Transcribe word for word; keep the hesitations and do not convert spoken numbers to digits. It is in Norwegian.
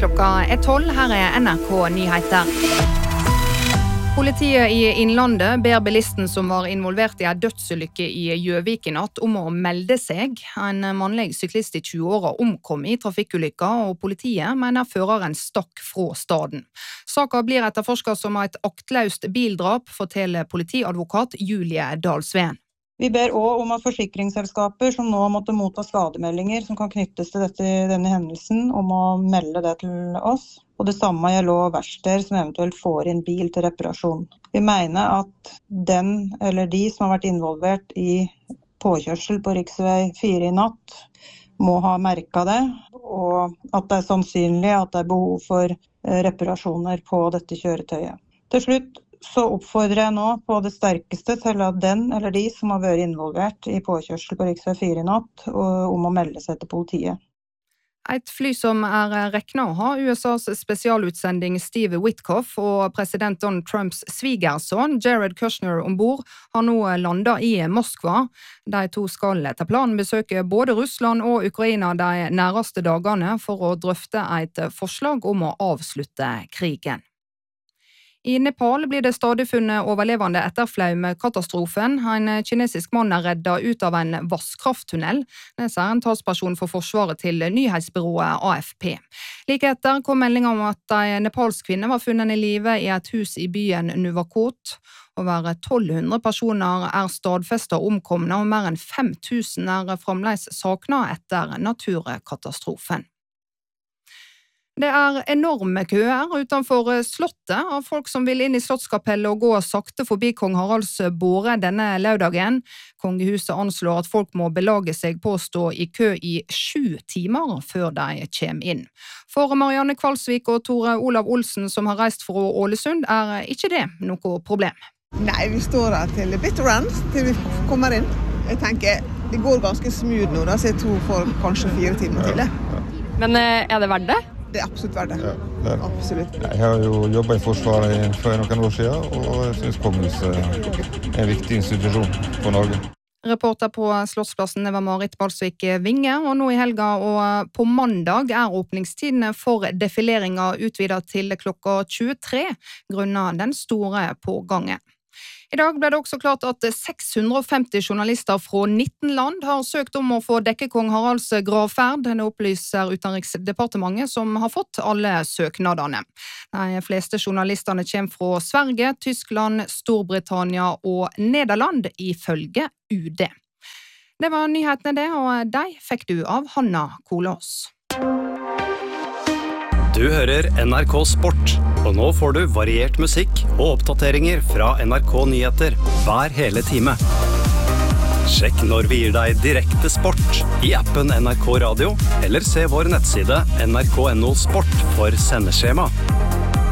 Klokka er tolv, her er N R K Nyheter. Politiet i Innlandet ber bilisten som var involvert i en dødsulykke i Gjøvik i natt om å melde seg. En mannlig syklist i tjue-åra omkom i trafikkulykka, og politiet mener føreren stakk fra staden. Saken blir etterforsket som et aktløst bildrap, forteller politiadvokat Julie Dalsveen. Vi ber også om at forsikringsselskaper som nå måtte motta skademeldinger som kan knyttes til dette, denne hendelsen, om å melde det til oss. Og det samme gjelder også verksteder som eventuelt får inn bil til reparasjon. Vi mener at den eller de som har vært involvert i påkjørsel på riksvei fire i natt, må ha merket det, og at det er sannsynlig at det er behov for reparasjoner på dette kjøretøyet. Til slutt så oppfordrer jeg nå på det sterkeste til at den eller de som har vært involvert i påkjørsel på riksvei fire i natt, om å melde seg til politiet. Et fly som er regnet å ha U S A's spesialutsending Steve Witkoff og president Donald Trumps svigerson Jared Kushner ombord har nå landet i Moskva. De to skal etter planen besøke både Russland og Ukraina de nærmeste dagene for å drøfte et forslag om å avslutte krigen. I Nepal blir det stadig funnet overlevende etter flaumkatastrofen. En kinesisk mann er reddet ut av en vasskrafttunnel. Det sier en talsperson for forsvaret til nyhetsbyrået A F P. Like etter kom melding om at en nepalsk kvinne var funnet i live i et hus i byen Nuwakot. Over tolv hundre personer er stadfestet omkomne, og mer enn fem tusen er fremdeles savnet etter naturkatastrofen. Det er enorme køer utenfor slottet av folk som vil inn i slottskapellet og gå sakte forbi kong Haralds båre denne lørdagen. Kongehuset anslår at folk må belage seg på å stå i kø i sju timer før de kommer inn. For Marianne Kvalsvik og Tore Olav Olsen som har reist fra Ålesund er ikke det noe problem. Nei, vi står her til bitter end til vi kommer inn. Jeg tenker, det går ganske smooth nå, da, så jeg tror for kanskje fire timer til det. Men er det verdt det? Det er absolutt verdt det. Ja, det er. Absolutt. Jeg har jo jobbet i Forsvaret for noen år siden, og jeg synes kongehuset er en viktig institusjon for Norge. Reporter på Slottsplassen var Marit Balsvik Vinge, og nå i helga og på mandag er åpningstiden for defileringa utvidet til klokka tjuetre, grunnet den store pågangen. I dag ble det også klart at seks hundre og femti journalister fra nitten land har søkt om å få dekke kong Haralds gravferd. Det opplyser Utenriksdepartementet som har fått alle søknadene. De fleste journalistene kommer fra Sverige, Tyskland, Storbritannia og Nederland ifølge U D. Det var nyhetene det, og de fikk du av Hanna Kolås. Du hører N R K Sport, og nå får du variert musikk og oppdateringer fra N R K Nyheter hver hele time. Sjekk når vi gir deg direkte sport i appen N R K Radio, eller se vår nettside N R K punktum no sport for sendeskjema.